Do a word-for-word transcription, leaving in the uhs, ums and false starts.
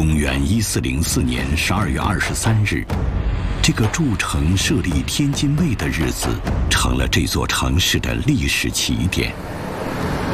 公元一四零四年十二月二十三日，这个筑城设立天津卫的日子，成了这座城市的历史起点。